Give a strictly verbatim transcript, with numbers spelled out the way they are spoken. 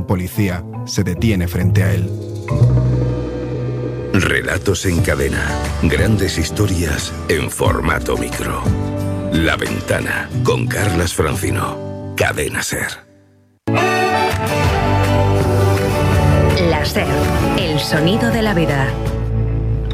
policía se detiene frente a él. Relatos en cadena. Grandes historias en formato micro. La Ventana, con Carlas Francino. Cadena SER. La SER, el sonido de la vida.